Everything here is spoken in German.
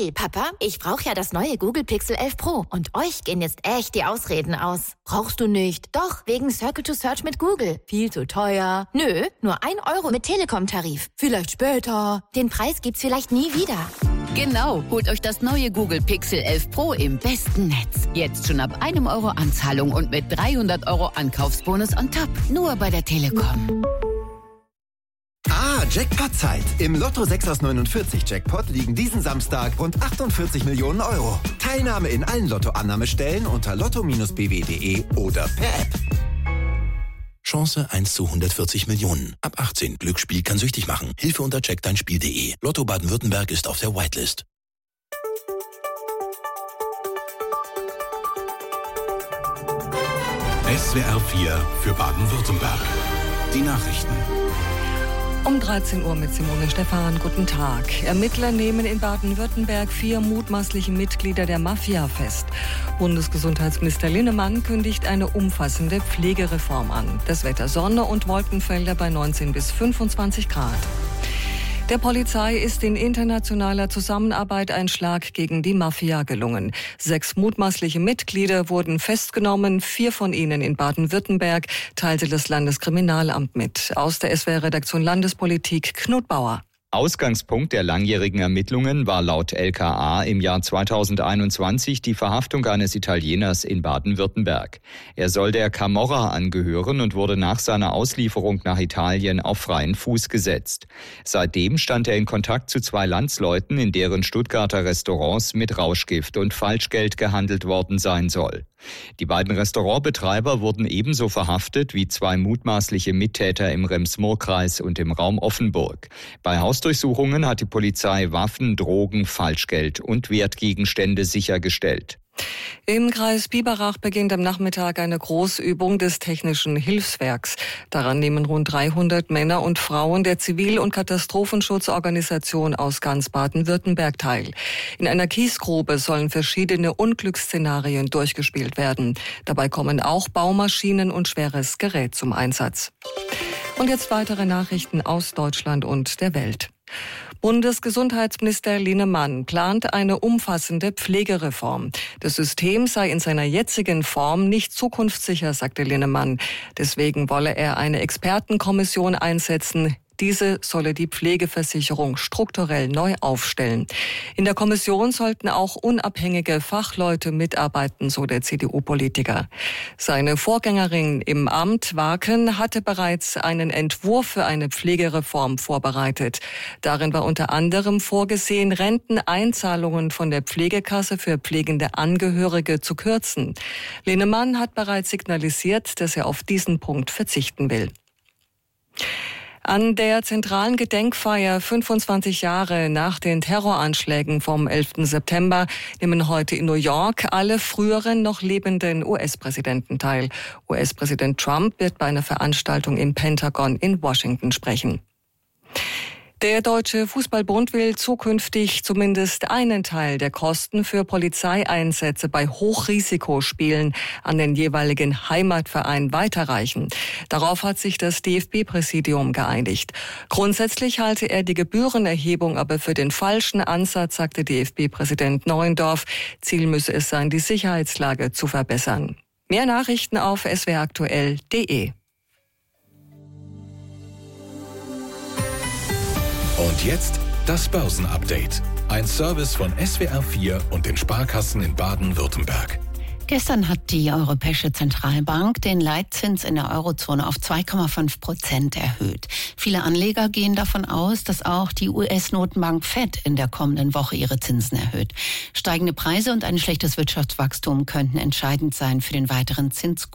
Hey Papa, ich brauche ja das neue Google Pixel 11 Pro und euch gehen jetzt echt die Ausreden aus. Brauchst du nicht? Doch, wegen Circle to Search mit Google. Viel zu teuer. Nö, nur 1 Euro mit Telekom-Tarif. Vielleicht später. Den Preis gibt's vielleicht nie wieder. Genau, holt euch das neue Google Pixel 11 Pro im besten Netz. Jetzt schon ab 1 Euro Anzahlung und mit 300 Euro Ankaufsbonus on top. Nur bei der Telekom. Jackpot-Zeit. Im Lotto 6 aus 49 Jackpot liegen diesen Samstag rund 48 Millionen Euro. Teilnahme in allen Lottoannahmestellen unter lotto-bw.de oder per App. Chance 1 zu 140 Millionen. Ab 18. Glücksspiel kann süchtig machen. Hilfe unter checkdeinspiel.de. Lotto Baden-Württemberg ist auf der Whitelist. SWR 4 für Baden-Württemberg. Die Nachrichten. Um 13 Uhr mit Simone Stephan. Guten Tag. Ermittler nehmen in Baden-Württemberg 4 mutmaßliche Mitglieder der Mafia fest. Bundesgesundheitsminister Linnemann kündigt eine umfassende Pflegereform an. Das Wetter Sonne und Wolkenfelder bei 19 bis 25 Grad. Der Polizei ist in internationaler Zusammenarbeit ein Schlag gegen die Mafia gelungen. 6 mutmaßliche Mitglieder wurden festgenommen, 4 von ihnen in Baden-Württemberg, teilte das Landeskriminalamt mit. Aus der SWR-Redaktion Landespolitik Knut Bauer. Ausgangspunkt der langjährigen Ermittlungen war laut LKA im Jahr 2021 die Verhaftung eines Italieners in Baden-Württemberg. Er soll der Camorra angehören und wurde nach seiner Auslieferung nach Italien auf freien Fuß gesetzt. Seitdem stand er in Kontakt zu 2 Landsleuten, in deren Stuttgarter Restaurants mit Rauschgift und Falschgeld gehandelt worden sein soll. Die beiden Restaurantbetreiber wurden ebenso verhaftet wie 2 mutmaßliche Mittäter im Rems-Murr-Kreis und im Raum Offenburg. Bei Hausdurchsuchungen hat die Polizei Waffen, Drogen, Falschgeld und Wertgegenstände sichergestellt. Im Kreis Biberach beginnt am Nachmittag eine Großübung des Technischen Hilfswerks. Daran nehmen rund 300 Männer und Frauen der Zivil- und Katastrophenschutzorganisation aus ganz Baden-Württemberg teil. In einer Kiesgrube sollen verschiedene Unglücksszenarien durchgespielt werden. Dabei kommen auch Baumaschinen und schweres Gerät zum Einsatz. Und jetzt weitere Nachrichten aus Deutschland und der Welt. Bundesgesundheitsminister Linnemann plant eine umfassende Pflegereform. Das System sei in seiner jetzigen Form nicht zukunftssicher, sagte Linnemann. Deswegen wolle er eine Expertenkommission einsetzen. Diese solle die Pflegeversicherung strukturell neu aufstellen. In der Kommission sollten auch unabhängige Fachleute mitarbeiten, so der CDU-Politiker. Seine Vorgängerin im Amt, Waken, hatte bereits einen Entwurf für eine Pflegereform vorbereitet. Darin war unter anderem vorgesehen, Renteneinzahlungen von der Pflegekasse für pflegende Angehörige zu kürzen. Linnemann hat bereits signalisiert, dass er auf diesen Punkt verzichten will. An der zentralen Gedenkfeier 25 Jahre nach den Terroranschlägen vom 11. September nehmen heute in New York alle früheren noch lebenden US-Präsidenten teil. US-Präsident Trump wird bei einer Veranstaltung im Pentagon in Washington sprechen. Der Deutsche Fußballbund will zukünftig zumindest einen Teil der Kosten für Polizeieinsätze bei Hochrisikospielen an den jeweiligen Heimatverein weiterreichen. Darauf hat sich das DFB-Präsidium geeinigt. Grundsätzlich halte er die Gebührenerhebung aber für den falschen Ansatz, sagte DFB-Präsident Neuendorf. Ziel müsse es sein, die Sicherheitslage zu verbessern. Mehr Nachrichten auf swraktuell.de. Und jetzt das Börsenupdate. Ein Service von SWR 4 und den Sparkassen in Baden-Württemberg. Gestern hat die Europäische Zentralbank den Leitzins in der Eurozone auf 2,5% erhöht. Viele Anleger gehen davon aus, dass auch die US-Notenbank Fed in der kommenden Woche ihre Zinsen erhöht. Steigende Preise und ein schlechtes Wirtschaftswachstum könnten entscheidend sein für den weiteren Zinskurs.